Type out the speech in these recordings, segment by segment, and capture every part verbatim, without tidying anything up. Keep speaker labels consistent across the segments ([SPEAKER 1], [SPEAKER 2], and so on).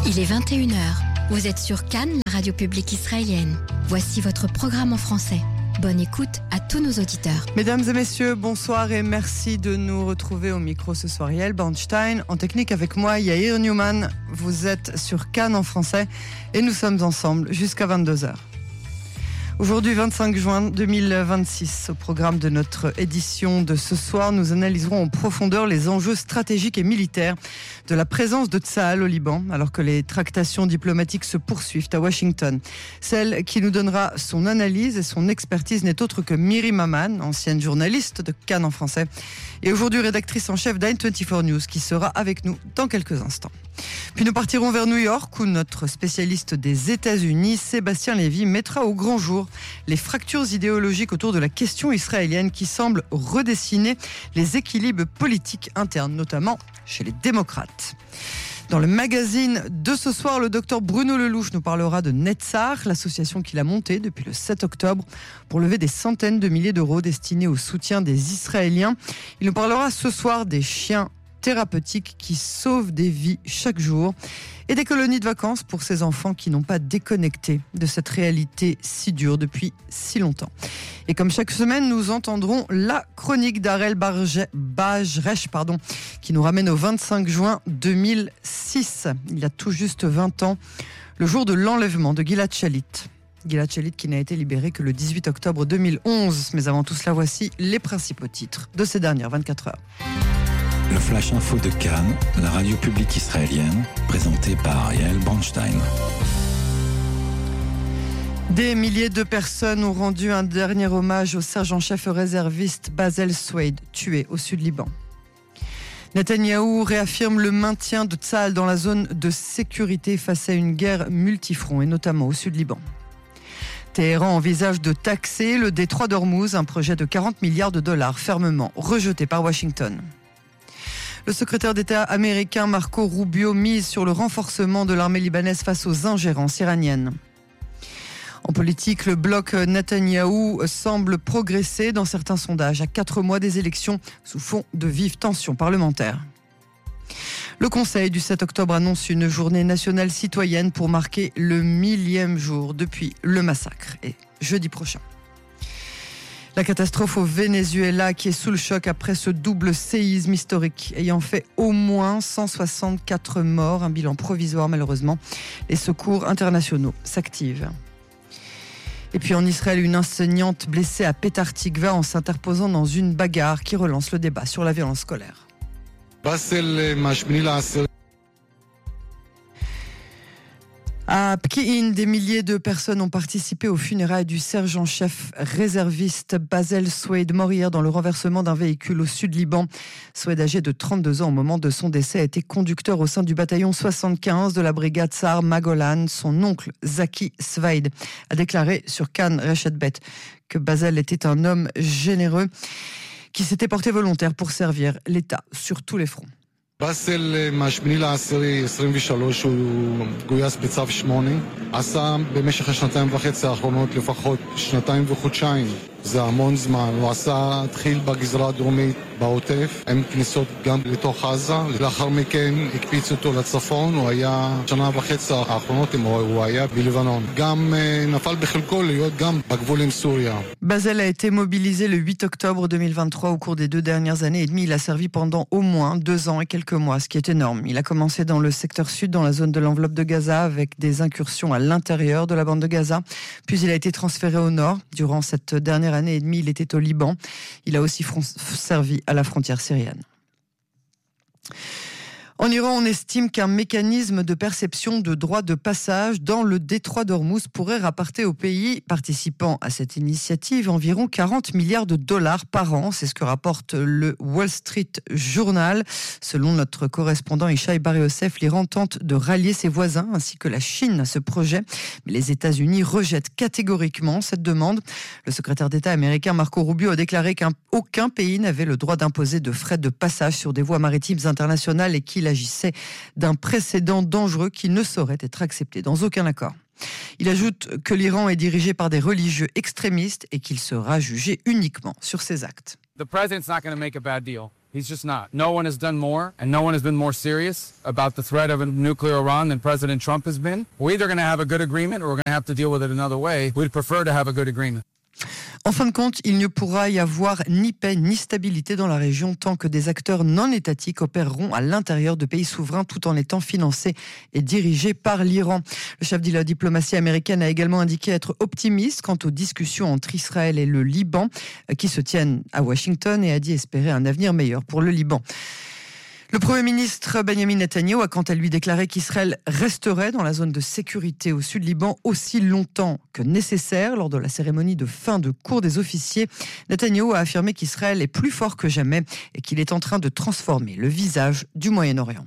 [SPEAKER 1] Il est vingt et une heures. Vous êtes sur Cannes, la radio publique israélienne. Voici votre programme en français. Bonne écoute à tous nos auditeurs.
[SPEAKER 2] Mesdames et messieurs, bonsoir et merci de nous retrouver au micro ce soir. Yael Bernstein, en technique avec moi, Yair Newman. Vous êtes sur Cannes en français et nous sommes ensemble jusqu'à vingt-deux heures. Aujourd'hui, vingt-cinq juin deux mille vingt-six, au programme de notre édition de ce soir, nous analyserons en profondeur les enjeux stratégiques et militaires de la présence de Tsahal au Liban, alors que les tractations diplomatiques se poursuivent à Washington. Celle qui nous donnera son analyse et son expertise n'est autre que Miri Maman, ancienne journaliste de Cannes en français, et aujourd'hui rédactrice en chef d'Ain vingt-quatre News, qui sera avec nous dans quelques instants. Puis nous partirons vers New York, où notre spécialiste des États-Unis, Sébastien Lévy, mettra au grand jour les fractures idéologiques autour de la question israélienne qui semblent redessiner les équilibres politiques internes, notamment chez les démocrates. Dans le magazine de ce soir, le docteur Bruno Lelouch nous parlera de Netzach, l'association qu'il a montée depuis le sept octobre pour lever des centaines de milliers d'euros destinés au soutien des Israéliens. Il nous parlera ce soir des chiens thérapeutiques qui sauvent des vies chaque jour et des colonies de vacances pour ces enfants qui n'ont pas déconnecté de cette réalité si dure depuis si longtemps. Et comme chaque semaine, nous entendrons la chronique d'Arel Bajresh, pardon, qui nous ramène au vingt-cinq juin deux mille six, il y a tout juste vingt ans, le jour de l'enlèvement de Gilad Shalit. Gilad Shalit qui n'a été libéré que le dix-huit octobre deux mille onze. Mais avant tout cela, voici les principaux titres de ces dernières vingt-quatre heures.
[SPEAKER 3] Le Flash Info de Cannes, la radio publique israélienne, présenté par Yael Bernstein.
[SPEAKER 2] Des milliers de personnes ont rendu un dernier hommage au sergent-chef réserviste Bazel Swade, tué au sud-Liban. Netanyahou réaffirme le maintien de Tsahal dans la zone de sécurité face à une guerre multifront, et notamment au sud-Liban. Téhéran envisage de taxer le détroit d'Ormuz, un projet de quarante milliards de dollars fermement rejeté par Washington. Le secrétaire d'État américain Marco Rubio mise sur le renforcement de l'armée libanaise face aux ingérences iraniennes. En politique, le bloc Netanyahou semble progresser dans certains sondages à quatre mois des élections sous fond de vives tensions parlementaires. Le Conseil du sept octobre annonce une journée nationale citoyenne pour marquer le millième jour depuis le massacre, et jeudi prochain. La catastrophe au Venezuela qui est sous le choc après ce double séisme historique ayant fait au moins cent soixante-quatre morts, un bilan provisoire malheureusement. Les secours internationaux s'activent. Et puis en Israël, une enseignante blessée à Petah Tikva en s'interposant dans une bagarre qui relance le débat sur la violence scolaire. À Pki'in, des milliers de personnes ont participé aux funérailles du sergent-chef réserviste Bazel Swade, mort hier dans le renversement d'un véhicule au sud-Liban. Swade, âgé de trente-deux ans au moment de son décès, a été conducteur au sein du bataillon soixante-quinze de la brigade Sar Magolan. Son oncle, Zaki Swade, a déclaré sur Cannes Reshet Bet que Bazel était un homme généreux qui s'était porté volontaire pour servir l'État sur tous les fronts.
[SPEAKER 4] באסל מהשמיני לעשירי עשרים ושלוש הוא גויס בצו שמונה, עשה במשך השנתיים וחצי האחרונות לפחות שנתיים וחודשיים. זה המון זמן. הוא עשה, התחיל בגזרה הדרומית בעוטף, עם כניסות גם לתוך עזה. לאחר מכן הקפיץ אותו לצפון, הוא היה שנה וחצי האחרונות, הוא היה בלבנון. גם נפל בחלקו להיות גם בגבול עם סוריה.
[SPEAKER 2] Bazel a été mobilisé le huit octobre deux mille vingt-trois. Au cours des deux dernières années et demie, il a servi pendant au moins deux ans et quelques mois, ce qui est énorme. Il a commencé dans le secteur sud, dans la zone de l'enveloppe de Gaza, avec des incursions à l'intérieur de la bande de Gaza. Puis il a été transféré au nord. Durant cette dernière année et demie, il était au Liban. Il a aussi front- servi à la frontière syrienne. En Iran, on estime qu'un mécanisme de perception de droit de passage dans le détroit d'Ormuz pourrait rapporter au pays participant à cette initiative environ quarante milliards de dollars par an. C'est ce que rapporte le Wall Street Journal. Selon notre correspondant Ishaï Bar-Yosef, l'Iran tente de rallier ses voisins ainsi que la Chine à ce projet. Mais les États-Unis rejettent catégoriquement cette demande. Le secrétaire d'État américain Marco Rubio a déclaré qu'aucun pays n'avait le droit d'imposer de frais de passage sur des voies maritimes internationales et qu'il agissait d'un précédent dangereux qui ne saurait être accepté dans aucun accord. Il ajoute que l'Iran est dirigé par des religieux extrémistes et qu'il sera jugé uniquement sur ses actes.
[SPEAKER 5] The president's not going to make a bad deal. He's just not. No one has done more, and no one has been more serious about the threat of a nuclear Iran than President Trump has been. We're either going to have a good agreement or we're going to have to deal with it another way. We'd prefer to have a good agreement.
[SPEAKER 2] En fin de compte, il ne pourra y avoir ni paix ni stabilité dans la région tant que des acteurs non étatiques opéreront à l'intérieur de pays souverains tout en étant financés et dirigés par l'Iran. Le chef de la diplomatie américaine a également indiqué être optimiste quant aux discussions entre Israël et le Liban qui se tiennent à Washington et a dit espérer un avenir meilleur pour le Liban. Le Premier ministre Benjamin Netanyahu a quant à lui déclaré qu'Israël resterait dans la zone de sécurité au sud Liban aussi longtemps que nécessaire. Lors de la cérémonie de fin de cours des officiers, Netanyahu a affirmé qu'Israël est plus fort que jamais et qu'il est en train de transformer le visage du Moyen-Orient.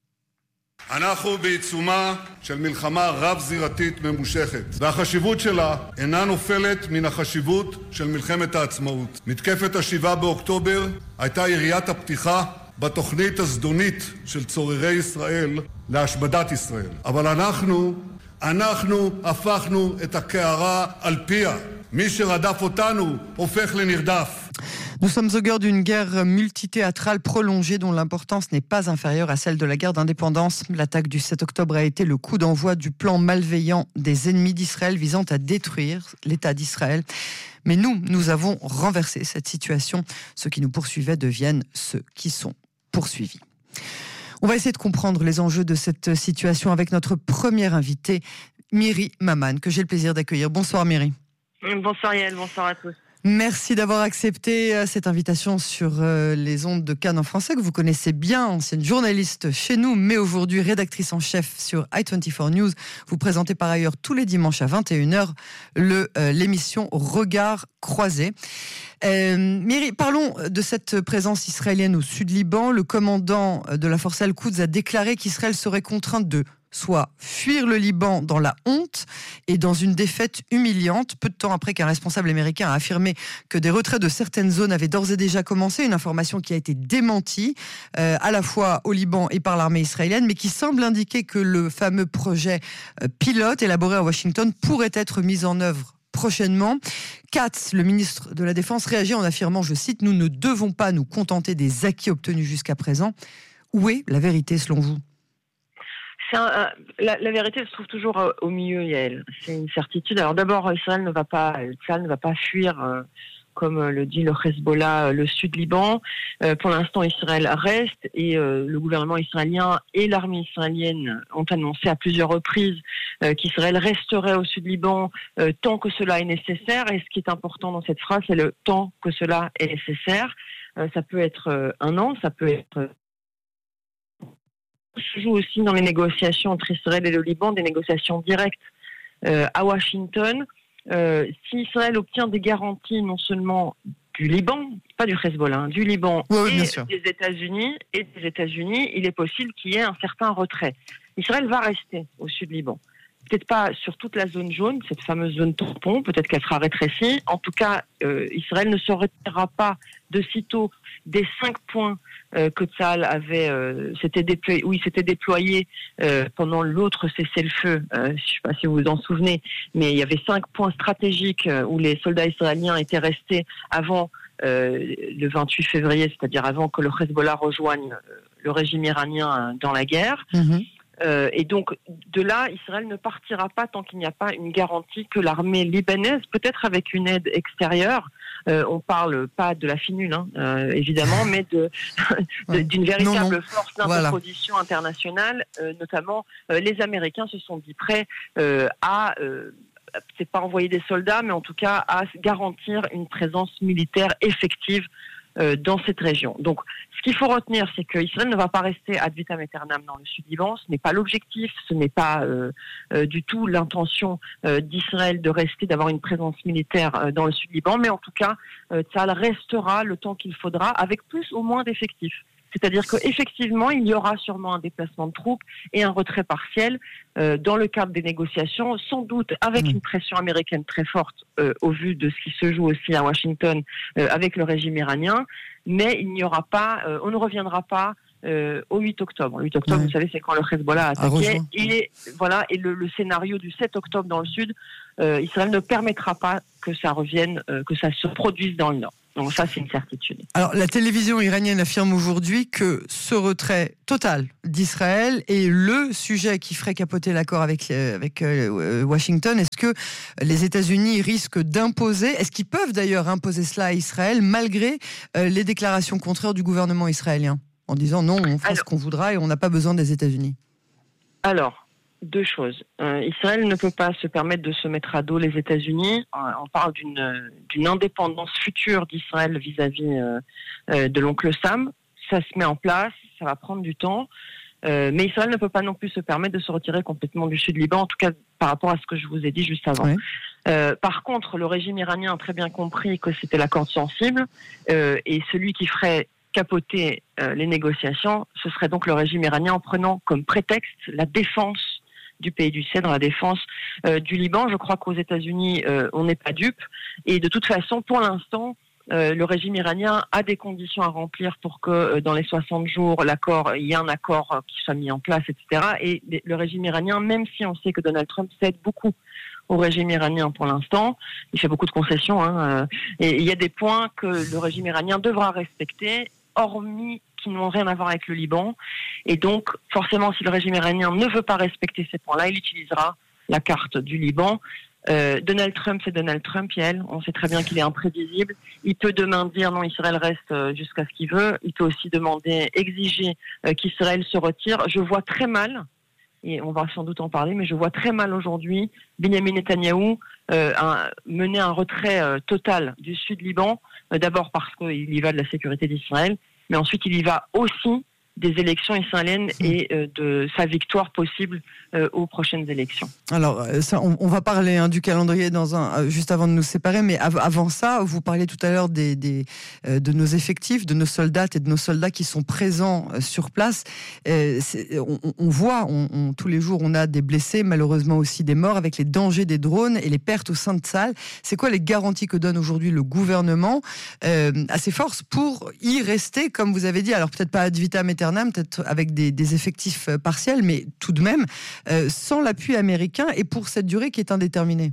[SPEAKER 6] אנחנו בעיצומה של מלחמה רב-זירתית ממושכת, והחשיבות שלה אינה נופלת מן החשיבות של מלחמת העצמאות. מתקפת השבעה באוקטובר הייתה יריית הפתיחה בתוכנית הזדונית של צוררי ישראל להשמדת ישראל. אבל אנחנו, אנחנו הפכנו את הקערה על פיה. מי שרדף אותנו הופך לנרדף.
[SPEAKER 2] Nous sommes au cœur d'une guerre multithéâtrale prolongée dont l'importance n'est pas inférieure à celle de la guerre d'indépendance. L'attaque du sept octobre a été le coup d'envoi du plan malveillant des ennemis d'Israël visant à détruire l'État d'Israël. Mais nous, nous avons renversé cette situation. Ceux qui nous poursuivaient deviennent ceux qui sont poursuivis. On va essayer de comprendre les enjeux de cette situation avec notre première invitée, Miri Maman, que j'ai le plaisir d'accueillir. Bonsoir Miri.
[SPEAKER 7] Bonsoir Yael, bonsoir à tous.
[SPEAKER 2] Merci d'avoir accepté cette invitation sur les ondes de Cannes en français, que vous connaissez bien, ancienne journaliste chez nous, mais aujourd'hui rédactrice en chef sur i vingt-quatre News. Vous présentez par ailleurs tous les dimanches à vingt et une heures le, euh, l'émission Regard croisé. Euh, Miri, parlons de cette présence israélienne au sud Liban. Le commandant de la force Al-Quds a déclaré qu'Israël serait contraint de soit fuir le Liban dans la honte et dans une défaite humiliante, peu de temps après qu'un responsable américain a affirmé que des retraits de certaines zones avaient d'ores et déjà commencé, une information qui a été démentie euh, à la fois au Liban et par l'armée israélienne, mais qui semble indiquer que le fameux projet euh, pilote élaboré à Washington pourrait être mis en œuvre prochainement. Katz, le ministre de la Défense, réagit en affirmant, je cite, « Nous ne devons pas nous contenter des acquis obtenus jusqu'à présent ». Où est la vérité selon vous ?
[SPEAKER 7] C'est un, euh, la, la vérité se trouve toujours euh, au milieu, Yael. C'est une certitude. Alors d'abord, Israël ne va pas, Israël ne va pas fuir, euh, comme euh, le dit le Hezbollah, euh, le sud Liban. Euh, pour l'instant, Israël reste et euh, le gouvernement israélien et l'armée israélienne ont annoncé à plusieurs reprises euh, qu'Israël resterait au sud Liban euh, tant que cela est nécessaire. Et ce qui est important dans cette phrase, c'est le tant que cela est nécessaire. Euh, ça peut être euh, un an, ça peut être se joue aussi dans les négociations entre Israël et le Liban, des négociations directes euh, à Washington. Euh, si Israël obtient des garanties non seulement du Liban, pas du Hezbollah, hein, du Liban
[SPEAKER 2] oui,
[SPEAKER 7] et
[SPEAKER 2] oui,
[SPEAKER 7] des États-Unis, et des États-Unis, il est possible qu'il y ait un certain retrait. Israël va rester au sud Liban. Peut-être pas sur toute la zone jaune, cette fameuse zone tampon, peut-être qu'elle sera rétrécie. En tout cas, euh, Israël ne se retirera pas de sitôt des cinq points euh, que Tsahal avait, euh, s'était déployé, où il s'était déployé euh, pendant l'autre cessez-le-feu. Euh, je ne sais pas si vous vous en souvenez, mais il y avait cinq points stratégiques euh, où les soldats israéliens étaient restés avant euh, le vingt-huit février, c'est-à-dire avant que le Hezbollah rejoigne euh, le régime iranien euh, dans la guerre. Mm-hmm. Euh, et donc, de là, Israël ne partira pas tant qu'il n'y a pas une garantie que l'armée libanaise, peut-être avec une aide extérieure, euh, on parle pas de la finule, hein, euh, évidemment, mais de, de, d'une véritable non, non. force d'interposition voilà. internationale, euh, notamment euh, les Américains se sont dit prêts euh, à... Euh, c'est pas envoyer des soldats, mais en tout cas à garantir une présence militaire effective euh, dans cette région. Donc, ce qu'il faut retenir, c'est qu'Israël ne va pas rester ad vitam aeternam dans le sud-Liban. Ce n'est pas l'objectif, ce n'est pas euh, euh, du tout l'intention euh, d'Israël de rester, d'avoir une présence militaire euh, dans le sud-Liban, mais en tout cas, euh, Tsahal restera le temps qu'il faudra, avec plus ou moins d'effectifs. C'est-à-dire qu'effectivement, il y aura sûrement un déplacement de troupes et un retrait partiel euh, dans le cadre des négociations, sans doute avec mmh. une pression américaine très forte euh, au vu de ce qui se joue aussi à Washington euh, avec le régime iranien, mais il n'y aura pas, euh, on ne reviendra pas euh, au huit octobre. Le huit octobre, mmh. vous savez, c'est quand le Hezbollah a attaqué. Et, voilà, et le, le scénario du sept octobre dans le sud, euh, Israël ne permettra pas que ça revienne, euh, que ça se produise dans le nord. Donc ça, c'est une certitude.
[SPEAKER 2] Alors, la télévision iranienne affirme aujourd'hui que ce retrait total d'Israël est le sujet qui ferait capoter l'accord avec, avec euh, Washington. Est-ce que les États-Unis risquent d'imposer, est-ce qu'ils peuvent d'ailleurs imposer cela à Israël, malgré euh, les déclarations contraires du gouvernement israélien, en disant non, on fera Alors, ce qu'on voudra et on n'a pas besoin des États-Unis?
[SPEAKER 7] Alors, deux choses. Euh, Israël ne peut pas se permettre de se mettre à dos les États-Unis. Euh, on parle d'une, d'une indépendance future d'Israël vis-à-vis euh, euh, de l'oncle Sam. Ça se met en place, ça va prendre du temps. Euh, mais Israël ne peut pas non plus se permettre de se retirer complètement du sud Liban, en tout cas par rapport à ce que je vous ai dit juste avant. Oui. Euh, par contre, le régime iranien a très bien compris que c'était la corde sensible euh, et celui qui ferait capoter euh, les négociations, ce serait donc le régime iranien en prenant comme prétexte la défense du pays du Cèdre, la défense euh, du Liban. Je crois qu'aux États-Unis, euh, on n'est pas dupes. Et de toute façon, pour l'instant, euh, le régime iranien a des conditions à remplir pour que euh, dans les soixante jours, l'accord, il y ait un accord euh, qui soit mis en place, et cetera. Et le régime iranien, même si on sait que Donald Trump cède beaucoup au régime iranien pour l'instant, il fait beaucoup de concessions, hein, euh, et il y a des points que le régime iranien devra respecter, hormis qui n'ont rien à voir avec le Liban. Et donc, forcément, si le régime iranien ne veut pas respecter ces points-là, il utilisera la carte du Liban. Euh, Donald Trump, c'est Donald Trump, Yael. On sait très bien qu'il est imprévisible. Il peut demander dire non, Israël reste euh, jusqu'à ce qu'il veut. Il peut aussi demander, exiger euh, qu'Israël se retire. Je vois très mal, et on va sans doute en parler, mais je vois très mal aujourd'hui Benyamin Netanyahou euh, un, mener un retrait euh, total du sud Liban, euh, d'abord parce qu'il y va de la sécurité d'Israël, mais ensuite il y va aussi des élections israéliennes et euh, de sa victoire possible euh, aux prochaines élections.
[SPEAKER 2] Alors, ça, on, on va parler hein, du calendrier dans un, euh, juste avant de nous séparer, mais av- avant ça, vous parliez tout à l'heure des, des, euh, de nos effectifs, de nos soldats et de nos soldats qui sont présents euh, sur place. Euh, on, on voit, on, on, tous les jours, on a des blessés, malheureusement aussi des morts, avec les dangers des drones et les pertes au sein de salles. C'est quoi les garanties que donne aujourd'hui le gouvernement euh, à ses forces pour y rester, comme vous avez dit, alors peut-être pas ad vitam aeternam, peut-être avec des, des effectifs partiels, mais tout de même, euh, sans l'appui américain et pour cette durée qui est indéterminée?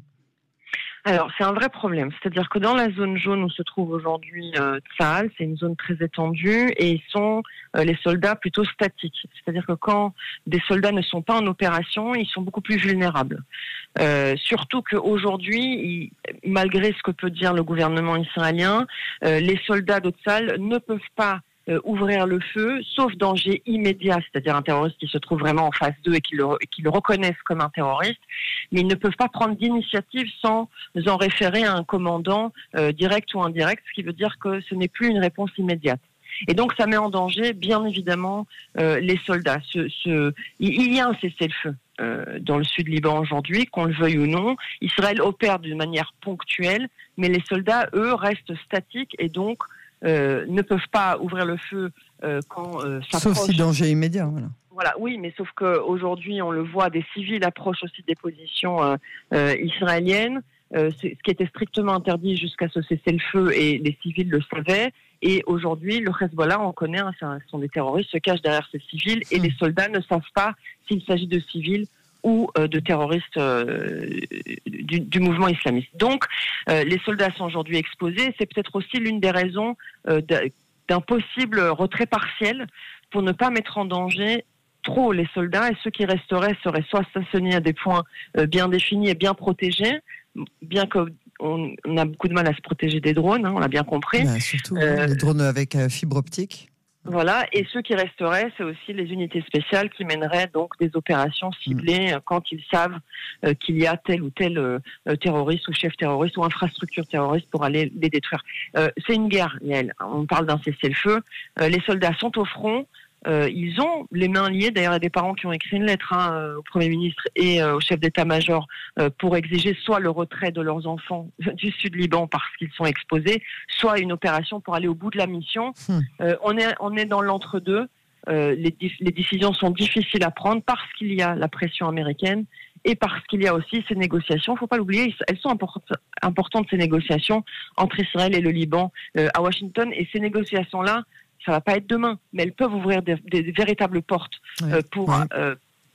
[SPEAKER 7] Alors, c'est un vrai problème. C'est-à-dire que dans la zone jaune où se trouve aujourd'hui euh, Tsahal, c'est une zone très étendue et ils sont euh, les soldats plutôt statiques. C'est-à-dire que quand des soldats ne sont pas en opération, ils sont beaucoup plus vulnérables. Euh, surtout qu'aujourd'hui, il, malgré ce que peut dire le gouvernement israélien, euh, les soldats de Tsahal ne peuvent pas Euh, ouvrir le feu, sauf danger immédiat, c'est-à-dire un terroriste qui se trouve vraiment en face d'eux et qui le, qui le reconnaissent comme un terroriste, mais ils ne peuvent pas prendre d'initiative sans en référer à un commandant euh, direct ou indirect, ce qui veut dire que ce n'est plus une réponse immédiate. Et donc ça met en danger, bien évidemment, euh, les soldats. Ce, ce, il y a un cessez-le-feu euh, dans le sud Liban aujourd'hui, qu'on le veuille ou non. Israël opère d'une manière ponctuelle, mais les soldats, eux, restent statiques et donc Euh, ne peuvent pas ouvrir le feu euh, quand euh, ça
[SPEAKER 2] sauf si danger immédiat. Voilà.
[SPEAKER 7] Voilà, oui, mais sauf qu'aujourd'hui, on le voit, des civils approchent aussi des positions euh, euh, israéliennes, euh, c'est, ce qui était strictement interdit jusqu'à ce cessez-le-feu, et les civils le savaient. Et aujourd'hui, le Hezbollah, on connaît, hein, ce sont des terroristes, se cachent derrière ces civils, et mmh. les soldats ne savent pas s'il s'agit de civils ou euh, de terroristes euh, du, du mouvement islamiste. Donc, euh, les soldats sont aujourd'hui exposés. C'est peut-être aussi l'une des raisons euh, d'un possible retrait partiel pour ne pas mettre en danger trop les soldats, et ceux qui resteraient seraient soit stationnés à des points euh, bien définis et bien protégés, bien qu'on on a beaucoup de mal à se protéger des drones, hein, on l'a bien compris.
[SPEAKER 2] Bah, surtout euh, les drones avec euh, fibre optique.
[SPEAKER 7] Voilà, et ceux qui resteraient, c'est aussi les unités spéciales qui mèneraient donc des opérations ciblées mmh. quand ils savent euh, qu'il y a tel ou tel euh, terroriste ou chef terroriste ou infrastructure terroriste pour aller les détruire. Euh, c'est une guerre, Yael. On parle d'un cessez-le-feu. Euh, les soldats sont au front. Euh, ils ont les mains liées. D'ailleurs, il y a des parents qui ont écrit une lettre hein, au Premier ministre et euh, au chef d'état-major euh, pour exiger soit le retrait de leurs enfants du sud Liban parce qu'ils sont exposés, soit une opération pour aller au bout de la mission. Mmh. Euh, on est, on est dans l'entre-deux. Euh, les, les décisions sont difficiles à prendre parce qu'il y a la pression américaine et parce qu'il y a aussi ces négociations. Il ne faut pas l'oublier, elles sont importantes, importantes ces négociations entre Israël et le Liban euh, à Washington. Et ces négociations-là, ça va pas être demain, mais elles peuvent ouvrir des, des, des véritables portes euh, pour, ouais. euh,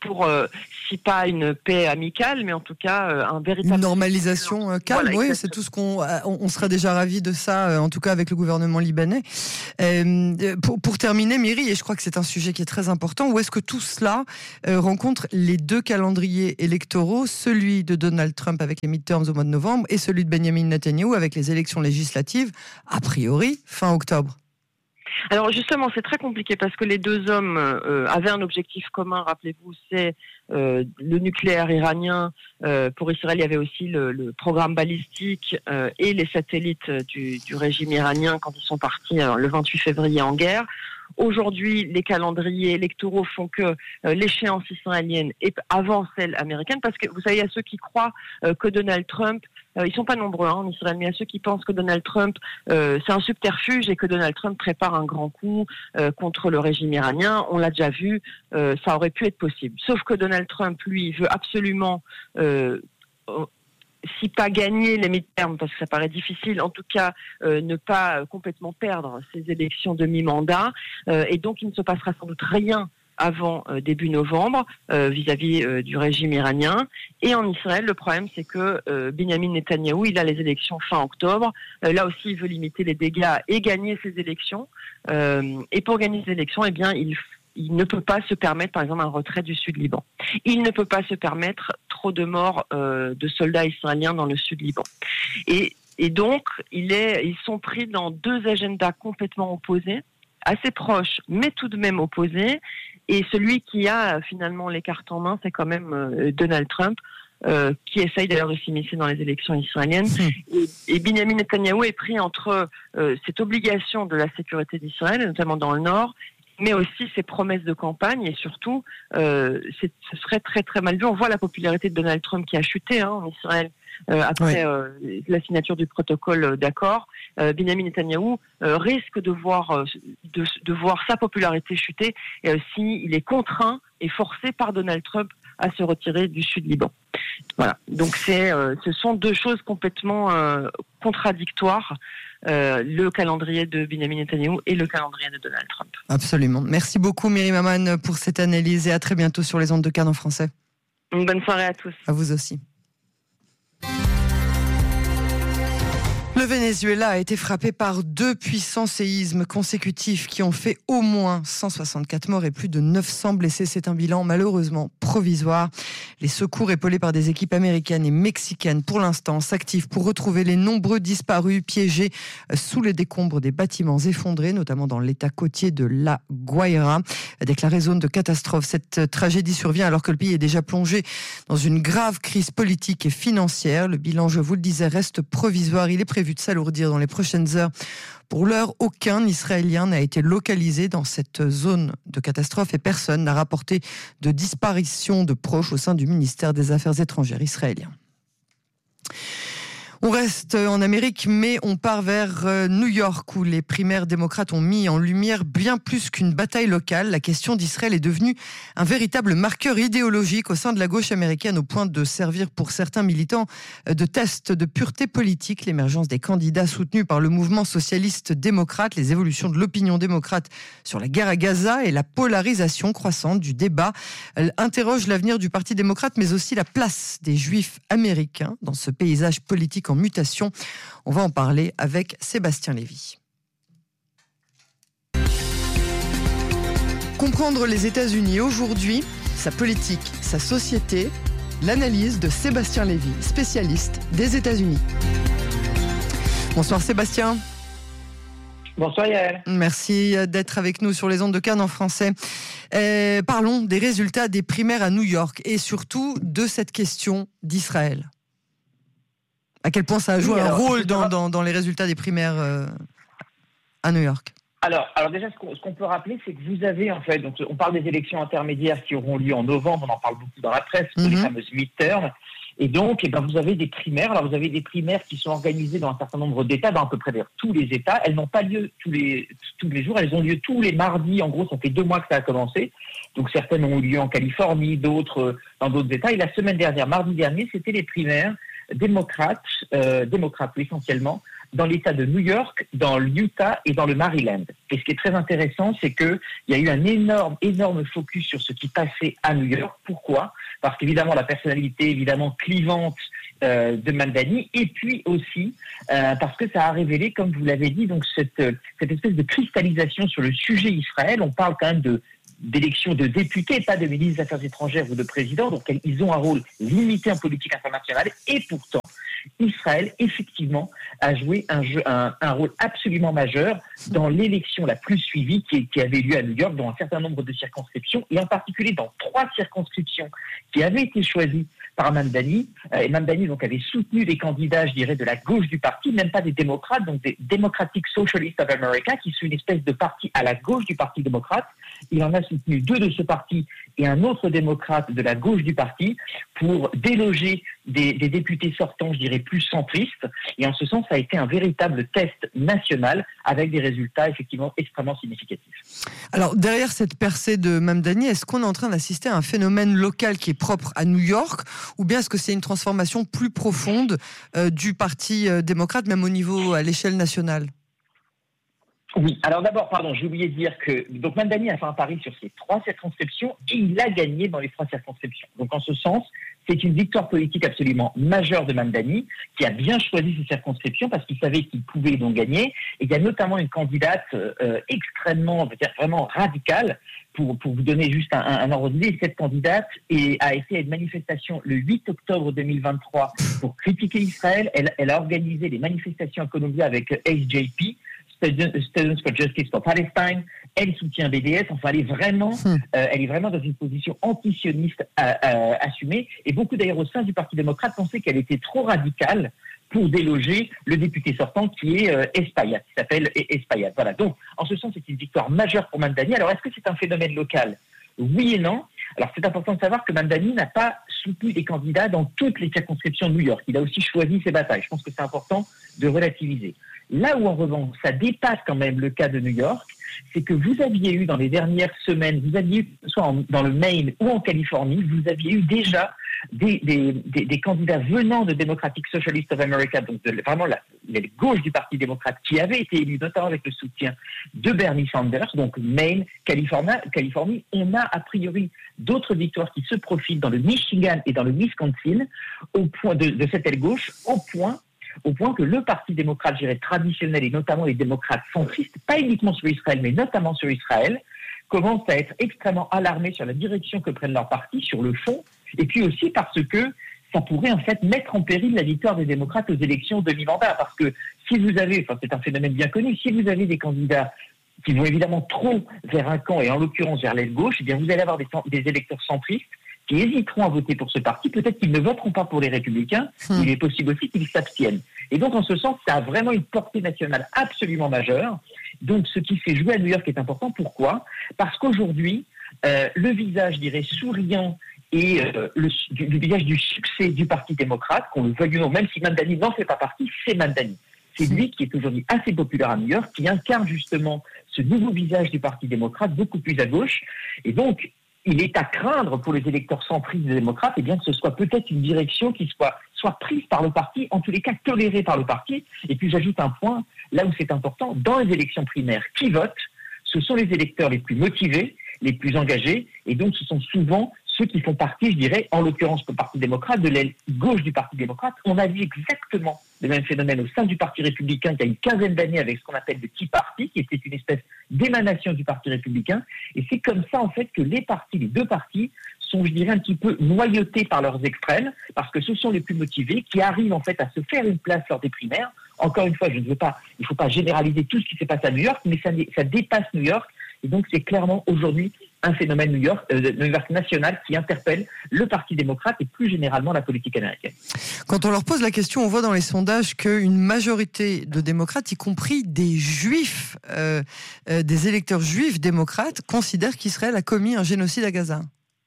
[SPEAKER 7] pour, euh, si pas une paix amicale, mais en tout cas euh, un véritable...
[SPEAKER 2] Une normalisation euh, calme,
[SPEAKER 7] voilà,
[SPEAKER 2] oui,
[SPEAKER 7] exactement.
[SPEAKER 2] c'est tout ce qu'on... On, on sera déjà ravis de ça, euh, en tout cas avec le gouvernement libanais. Euh, pour, pour terminer, Miri, et je crois que c'est un sujet qui est très important, où est-ce que tout cela euh, rencontre les deux calendriers électoraux, celui de Donald Trump avec les midterms au mois de novembre et celui de Benjamin Netanyahu avec les élections législatives, a priori, fin octobre?
[SPEAKER 7] Alors justement, c'est très compliqué parce que les deux hommes euh, avaient un objectif commun, rappelez-vous, c'est euh, le nucléaire iranien. Euh, pour Israël, il y avait aussi le, le programme balistique euh, et les satellites du, du régime iranien quand ils sont partis alors, le vingt-huit février en guerre. Aujourd'hui, les calendriers électoraux font que euh, l'échéance israélienne est avant celle américaine, parce que vous savez, il y a ceux qui croient euh, que Donald Trump, euh, ils sont pas nombreux hein, en Israël, mais il y a ceux qui pensent que Donald Trump, euh, c'est un subterfuge et que Donald Trump prépare un grand coup euh, contre le régime iranien. On l'a déjà vu, euh, ça aurait pu être possible. Sauf que Donald Trump, lui, veut absolument... Euh, si pas gagner les midterms, parce que ça paraît difficile, en tout cas euh, ne pas euh, complètement perdre ces élections de mi-mandat, euh, et donc il ne se passera sans doute rien avant euh, début novembre euh, vis-à-vis euh, du régime iranien. Et en Israël, le problème c'est que euh, Benjamin Netanyahou, il a les élections fin octobre. Euh, là aussi, il veut limiter les dégâts et gagner ces élections. Euh, et pour gagner ces élections, eh bien, il Il ne peut pas se permettre, par exemple, un retrait du Sud-Liban. Il ne peut pas se permettre trop de morts euh, de soldats israéliens dans le Sud-Liban. Et, et donc, il est, ils sont pris dans deux agendas complètement opposés, assez proches, mais tout de même opposés. Et celui qui a finalement les cartes en main, c'est quand même euh, Donald Trump, euh, qui essaye d'ailleurs de s'immiscer dans les élections israéliennes. Mmh. Et, et Benjamin Netanyahou est pris entre euh, cette obligation de la sécurité d'Israël, notamment dans le Nord, mais aussi ses promesses de campagne, et surtout, euh, c'est, ce serait très très mal vu. On voit la popularité de Donald Trump qui a chuté hein, en Israël euh, après oui. euh, la signature du protocole d'accord. Euh, Benjamin Netanyahou euh, risque de voir, euh, de, de voir sa popularité chuter euh, s'il est contraint et forcé par Donald Trump à se retirer du Sud-Liban. Voilà. Donc c'est, euh, ce sont deux choses complètement euh, contradictoires. Euh, le calendrier de Benjamin Netanyahou et le calendrier de Donald Trump.
[SPEAKER 2] Absolument. Merci beaucoup Myri Maman pour cette analyse et à très bientôt sur les ondes de Cannes en français.
[SPEAKER 7] Une bonne soirée à tous.
[SPEAKER 2] À vous aussi. Le Venezuela a été frappé par deux puissants séismes consécutifs qui ont fait au moins cent soixante-quatre morts et plus de neuf cents blessés. C'est un bilan malheureusement provisoire. Les secours épaulés par des équipes américaines et mexicaines pour l'instant s'activent pour retrouver les nombreux disparus piégés sous les décombres des bâtiments effondrés, notamment dans l'état côtier de La Guaira, déclarée zone de catastrophe. Cette tragédie survient alors que le pays est déjà plongé dans une grave crise politique et financière. Le bilan, je vous le disais, reste provisoire. Il est prévu de s'alourdir dans les prochaines heures. Pour l'heure, aucun Israélien n'a été localisé dans cette zone de catastrophe et personne n'a rapporté de disparition de proches au sein du ministère des Affaires étrangères israélien. On reste en Amérique, mais on part vers New York, où les primaires démocrates ont mis en lumière bien plus qu'une bataille locale. La question d'Israël est devenue un véritable marqueur idéologique au sein de la gauche américaine, au point de servir pour certains militants de test de pureté politique. L'émergence des candidats soutenus par le mouvement socialiste démocrate, les évolutions de l'opinion démocrate sur la guerre à Gaza et la polarisation croissante du débat interrogent l'avenir du Parti démocrate, mais aussi la place des Juifs américains dans ce paysage politique en mutation. On va en parler avec Sébastien Lévy. Comprendre les États-Unis aujourd'hui, sa politique, sa société, l'analyse de Sébastien Lévy, spécialiste des États-Unis. Bonsoir Sébastien.
[SPEAKER 8] Bonsoir Yael.
[SPEAKER 2] Merci d'être avec nous sur les ondes de Cannes en français. Euh, parlons des résultats des primaires à New York et surtout de cette question d'Israël. À quel point ça a joué oui, alors, un rôle dans, dans, dans les résultats des primaires euh, à New York?
[SPEAKER 8] Alors, alors déjà, ce qu'on, ce qu'on peut rappeler, c'est que vous avez, en fait, donc on parle des élections intermédiaires qui auront lieu en novembre, on en parle beaucoup dans la presse, mm-hmm. les fameuses midterms. Et donc, eh ben, vous avez des primaires. Alors, vous avez des primaires qui sont organisées dans un certain nombre d'États, dans à peu près tous les États. Elles n'ont pas lieu tous les, tous les jours, elles ont lieu tous les mardis. En gros, ça fait deux mois que ça a commencé. Donc, certaines ont eu lieu en Californie, d'autres dans d'autres États. Et la semaine dernière, mardi dernier, c'était les primaires démocrates, euh, démocrates essentiellement, dans l'État de New York, dans l'Utah et dans le Maryland. Et ce qui est très intéressant, c'est qu'il y a eu un énorme, énorme focus sur ce qui passait à New York. Pourquoi ? Parce qu'évidemment, la personnalité évidemment clivante euh, de Mamdani, et puis aussi euh, parce que ça a révélé, comme vous l'avez dit, donc cette, cette espèce de cristallisation sur le sujet Israël. On parle quand même de d'élections de députés, pas de ministres des Affaires étrangères ou de présidents, donc ils ont un rôle limité en politique internationale, et pourtant, Israël, effectivement, a joué un, jeu, un, un rôle absolument majeur dans l'élection la plus suivie qui, qui avait lieu à New York, dans un certain nombre de circonscriptions, et en particulier dans trois circonscriptions qui avaient été choisies par Mamdani. Et Mamdani donc, avait soutenu des candidats, je dirais, de la gauche du parti, même pas des démocrates, donc des Democratic Socialists of America, qui sont une espèce de parti à la gauche du Parti démocrate. Il en a soutenu deux de ce parti et un autre démocrate de la gauche du parti pour déloger des, des députés sortants, je dirais, plus centristes. Et en ce sens, ça a été un véritable test national avec des résultats effectivement extrêmement significatifs.
[SPEAKER 2] Alors, derrière cette percée de Mamdani, est-ce qu'on est en train d'assister à un phénomène local qui est propre à New York, ou bien est-ce que c'est une transformation plus profonde euh, du Parti euh, démocrate, même au niveau, à l'échelle nationale ?
[SPEAKER 8] Oui, alors d'abord, pardon, j'ai oublié de dire que donc Mamdani a fait un pari sur ces trois circonscriptions et il a gagné dans les trois circonscriptions. Donc en ce sens, c'est une victoire politique absolument majeure de Mamdani qui a bien choisi ces circonscriptions parce qu'il savait qu'il pouvait donc gagner. Et il y a notamment une candidate euh, extrêmement, vraiment radicale. Pour, pour vous donner juste un, un ordre d'idée, cette candidate est, a été à une manifestation le huit octobre deux mille vingt-trois pour critiquer Israël. Elle, elle a organisé des manifestations à Columbia avec S J P, Students for Justice for Palestine. Elle soutient B D S. Enfin, elle est vraiment, euh, elle est vraiment dans une position antisioniste à, à, assumée. Et beaucoup d'ailleurs au sein du Parti démocrate pensaient qu'elle était trop radicale pour déloger le député sortant qui est euh, Espaillat, qui s'appelle Espaillat. Voilà. Donc, en ce sens, c'est une victoire majeure pour Mamdani. Alors, est-ce que c'est un phénomène local ? Oui et non. Alors, c'est important de savoir que Mamdani n'a pas soutenu des candidats dans toutes les circonscriptions de New York. Il a aussi choisi ses batailles. Je pense que c'est important de relativiser. Là où, en revanche, ça dépasse quand même le cas de New York, c'est que vous aviez eu dans les dernières semaines, vous aviez eu, soit en, dans le Maine ou en Californie, vous aviez eu déjà des, des, des, des candidats venant de Democratic Socialists of America, donc de, vraiment la, la gauche du Parti démocrate, qui avaient été élus notamment avec le soutien de Bernie Sanders, donc Maine, Californie, Californie. On a a priori d'autres victoires qui se profilent dans le Michigan et dans le Wisconsin, au point de, de cette aile gauche, au point au point que le Parti démocrate, je dirais, traditionnel, et notamment les démocrates centristes, pas uniquement sur Israël, mais notamment sur Israël, commencent à être extrêmement alarmés sur la direction que prennent leurs partis, sur le fond, et puis aussi parce que ça pourrait en fait mettre en péril la victoire des démocrates aux élections de mi-mandat. Parce que si vous avez, enfin c'est un phénomène bien connu, si vous avez des candidats qui vont évidemment trop vers un camp, et en l'occurrence vers l'aile gauche, eh bien vous allez avoir des, des électeurs centristes qui hésiteront à voter pour ce parti, peut-être qu'ils ne voteront pas pour les Républicains, hum. Il est possible aussi qu'ils s'abstiennent. Et donc, en ce sens, ça a vraiment une portée nationale absolument majeure. Donc, ce qui fait jouer à New York est important. Pourquoi ? Parce qu'aujourd'hui, euh, le visage, je dirais, souriant et euh, le, du, du visage du succès du Parti démocrate, qu'on le veuille ou non, même si Mamdani n'en fait pas partie, c'est Mamdani. C'est lui qui est aujourd'hui assez populaire à New York, qui incarne justement ce nouveau visage du Parti démocrate, beaucoup plus à gauche. Et donc, il est à craindre pour les électeurs centristes des démocrates, et bien que ce soit peut-être une direction qui soit, soit prise par le parti, en tous les cas tolérée par le parti. Et puis j'ajoute un point, là où c'est important, dans les élections primaires, qui votent, ce sont les électeurs les plus motivés, les plus engagés, et donc ce sont souvent ceux qui font partie, je dirais, en l'occurrence le Parti démocrate, de l'aile gauche du Parti démocrate. On a vu exactement le même phénomène au sein du Parti républicain il y a une quinzaine d'années avec ce qu'on appelle le Tea Party, qui était une espèce d'émanation du Parti républicain. Et c'est comme ça, en fait, que les partis, les deux partis, sont, je dirais, un petit peu noyautés par leurs extrêmes, parce que ce sont les plus motivés, qui arrivent, en fait, à se faire une place lors des primaires. Encore une fois, je ne veux pas, il ne faut pas généraliser tout ce qui se passe à New York, mais ça, ça dépasse New York. Et donc, c'est clairement aujourd'hui un phénomène New York, euh, New York national qui interpelle le Parti démocrate et plus généralement la politique américaine.
[SPEAKER 2] Quand on leur pose la question, on voit dans les sondages qu'une majorité de démocrates, y compris des juifs, euh, euh, des électeurs juifs démocrates, considèrent qu'Israël a commis un génocide à Gaza.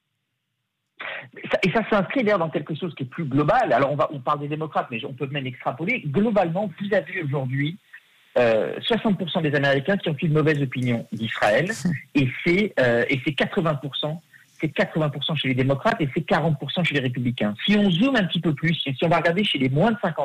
[SPEAKER 8] Et ça s'inscrit d'ailleurs dans quelque chose qui est plus global. Alors, on, va, on parle des démocrates, mais on peut même extrapoler. Globalement, vous avez aujourd'hui Euh, soixante pour cent des Américains qui ont une mauvaise opinion d'Israël, et c'est, euh, et c'est quatre-vingts pour cent, c'est quatre-vingts pour cent chez les démocrates et c'est quarante pour cent chez les républicains. Si on zoome un petit peu plus, si on va regarder chez les moins de cinquante ans,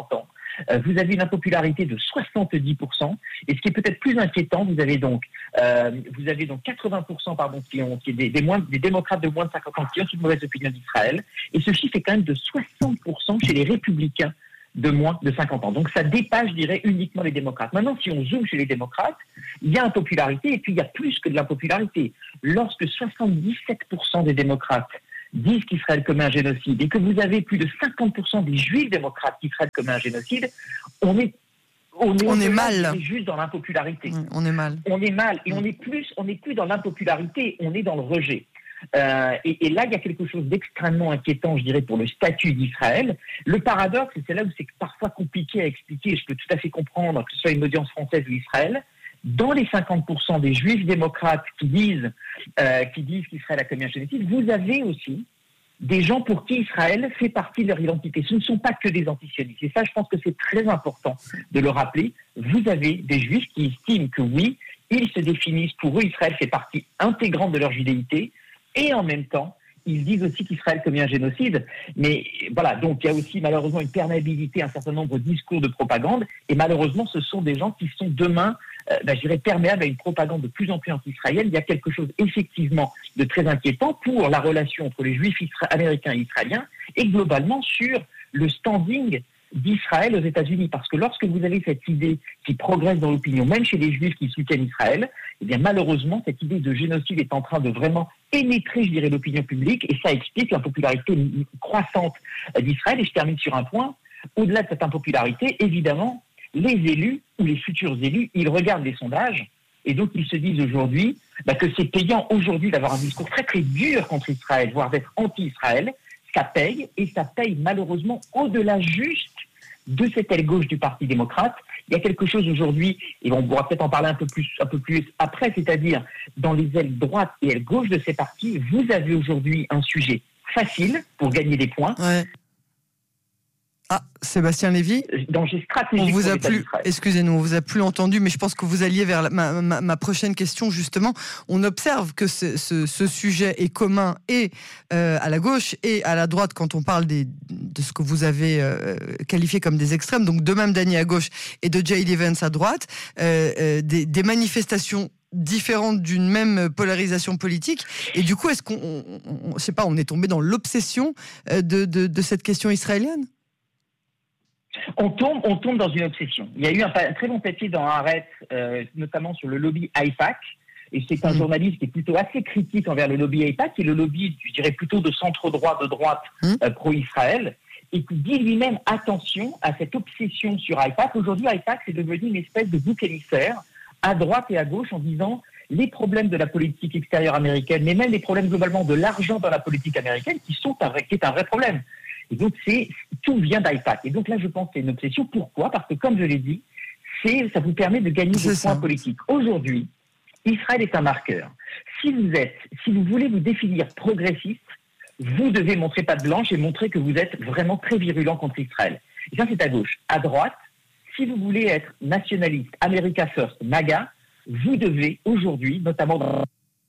[SPEAKER 8] Euh, vous avez une impopularité de soixante-dix pour cent. Et ce qui est peut-être plus inquiétant, vous avez donc, euh, vous avez donc quatre-vingts pour cent pardon, qui ont qui est des, des, moins, des démocrates de moins de cinquante ans qui ont une mauvaise opinion d'Israël. Et ce chiffre est quand même de soixante pour cent chez les républicains de moins de cinquante ans. Donc ça dépasse, je dirais, uniquement les démocrates. Maintenant, si on zoome chez les démocrates, il y a impopularité et puis il y a plus que de l'impopularité. Lorsque soixante-dix-sept pour cent des démocrates disent qu'Israël commet un génocide et que vous avez plus de cinquante pour cent des juifs démocrates qu'Israël commet un génocide, on est on est,
[SPEAKER 2] on est mal.
[SPEAKER 8] Juste dans l'impopularité.
[SPEAKER 2] Oui, on est mal.
[SPEAKER 8] On est mal et on est plus on n'est plus dans l'impopularité, on est dans le rejet. Euh, et, et là, il y a quelque chose d'extrêmement inquiétant, je dirais, pour le statut d'Israël. Le paradoxe, et c'est là où c'est parfois compliqué à expliquer, je peux tout à fait comprendre que ce soit une audience française ou Israël, dans les cinquante pour cent des juifs démocrates qui disent, euh, qui disent qu'Israël a commis un génocide, vous avez aussi des gens pour qui Israël fait partie de leur identité. Ce ne sont pas que des antisionistes. Et ça, je pense que c'est très important de le rappeler. Vous avez des juifs qui estiment que oui, ils se définissent, pour eux, Israël fait partie intégrante de leur judéité. Et en même temps, ils disent aussi qu'Israël commet un génocide. Mais voilà, donc il y a aussi malheureusement une perméabilité à un certain nombre de discours de propagande. Et malheureusement, ce sont des gens qui sont demain, euh, ben, je dirais, perméables à une propagande de plus en plus anti-israélienne. Il y a quelque chose effectivement de très inquiétant pour la relation entre les juifs isra- américains et israéliens et globalement sur le standing d'Israël aux États-Unis. Parce que lorsque vous avez cette idée qui progresse dans l'opinion, même chez les juifs qui soutiennent Israël, eh bien malheureusement, cette idée de génocide est en train de vraiment pénétrer, je dirais, l'opinion publique, et ça explique la popularité croissante d'Israël. Et je termine sur un point. Au-delà de cette impopularité, évidemment, les élus, ou les futurs élus, ils regardent les sondages, et donc ils se disent aujourd'hui bah, que c'est payant aujourd'hui d'avoir un discours très très dur contre Israël, voire d'être anti-Israël. Ça paye, et ça paye malheureusement au-delà juste de cette aile gauche du Parti démocrate. Il y a quelque chose aujourd'hui, et on pourra peut-être en parler un peu plus, un peu plus après, c'est-à-dire dans les ailes droite et ailes gauche de ces partis, vous avez aujourd'hui un sujet facile pour gagner des points.
[SPEAKER 2] Ouais. Ah, Sébastien Lévy,
[SPEAKER 8] danger stratégique.
[SPEAKER 2] On vous a
[SPEAKER 8] pour
[SPEAKER 2] plus, excusez-nous, on vous a plus entendu, mais je pense que vous alliez vers la, ma, ma, ma prochaine question justement. On observe que ce, ce, ce sujet est commun et euh, à la gauche et à la droite quand on parle des, de ce que vous avez euh, qualifié comme des extrêmes, donc de Mamdani à gauche et de J D Vance à droite, euh, euh, des, des manifestations différentes d'une même polarisation politique. Et du coup, est-ce qu'on, on, on, je sais pas, on est tombé dans l'obsession de, de, de cette question israélienne?
[SPEAKER 8] On tombe, on tombe dans une obsession. Il y a eu un, un très bon papier dans Haaretz, euh, notamment sur le lobby AIPAC, et c'est un mmh. journaliste qui est plutôt assez critique envers le lobby AIPAC, qui est le lobby, je dirais, plutôt de centre-droit, de droite, mmh. euh, pro-Israël, et qui dit lui-même attention à cette obsession sur AIPAC. Aujourd'hui, AIPAC, c'est devenu une espèce de bouc émissaire, à droite et à gauche, en disant les problèmes de la politique extérieure américaine, mais même les problèmes globalement de l'argent dans la politique américaine, qui sont un vrai, qui est un vrai problème. Et donc, c'est, tout vient d'AIPAC. Et donc là, je pense que c'est une obsession. Pourquoi ? Parce que, comme je l'ai dit, c'est, ça vous permet de gagner c'est des ça. points politiques. Aujourd'hui, Israël est un marqueur. Si vous êtes, si vous voulez vous définir progressiste, vous devez montrer patte blanche et montrer que vous êtes vraiment très virulent contre Israël. Et ça, c'est à gauche. À droite, si vous voulez être nationaliste, America First, MAGA, vous devez aujourd'hui, notamment dans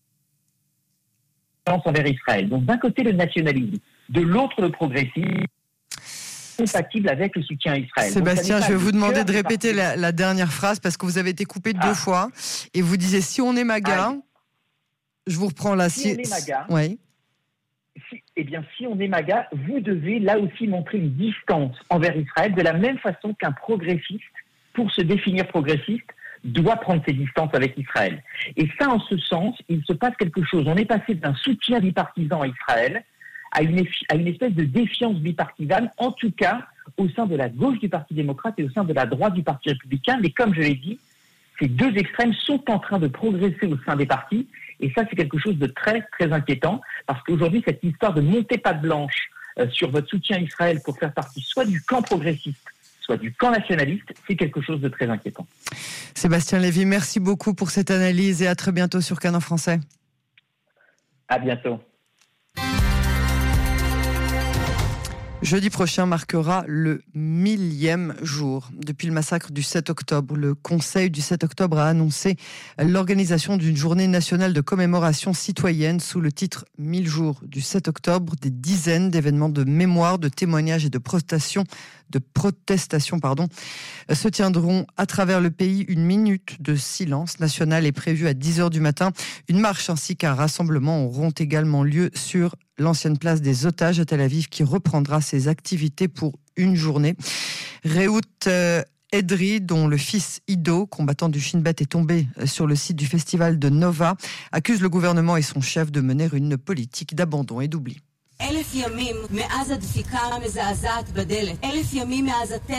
[SPEAKER 8] envers Israël. Donc, d'un côté, le nationalisme. De l'autre, le progressisme, compatible avec le soutien à Israël.
[SPEAKER 2] Sébastien, je vais vous demander de répéter la, la dernière phrase parce que vous avez été coupé ah. deux fois et vous disiez si on est MAGA, ah. je vous reprends là.
[SPEAKER 8] Si, si on est MAGA,
[SPEAKER 2] oui.
[SPEAKER 8] si, eh bien, si on est MAGA, vous devez là aussi montrer une distance envers Israël de la même façon qu'un progressiste, pour se définir progressiste, doit prendre ses distances avec Israël. Et ça, en ce sens, il se passe quelque chose. On est passé d'un soutien bipartisan à Israël à une, à une espèce de défiance bipartisane, en tout cas au sein de la gauche du Parti démocrate et au sein de la droite du Parti républicain. Mais comme je l'ai dit, ces deux extrêmes sont en train de progresser au sein des partis. Et ça, c'est quelque chose de très, très inquiétant. Parce qu'aujourd'hui, cette histoire de monter patte blanche euh, sur votre soutien à Israël pour faire partie soit du camp progressiste, soit du camp nationaliste, c'est quelque chose de très inquiétant.
[SPEAKER 2] Sébastien Lévy, merci beaucoup pour cette analyse et à très bientôt sur Cannes en français.
[SPEAKER 8] À bientôt.
[SPEAKER 2] Jeudi prochain marquera le millième jour. Depuis le massacre du sept octobre, le Conseil du sept octobre a annoncé l'organisation d'une journée nationale de commémoration citoyenne sous le titre mille jours du sept octobre. Des dizaines d'événements de mémoire, de témoignages et de protestations, de protestations pardon, se tiendront à travers le pays. Une minute de silence national est prévue à dix heures du matin. Une marche ainsi qu'un rassemblement auront également lieu sur l'ancienne place des otages à Tel Aviv qui reprendra ses activités pour une journée. Rehout euh, Edry, dont le fils Ido, combattant du Shin Bet, est tombé sur le site du festival de Nova, accuse le gouvernement et son chef de mener une politique d'abandon et d'oubli.
[SPEAKER 9] אלף ימים מאז הדפיקה המזעזעת בדלת, אלף ימים מאז הטבח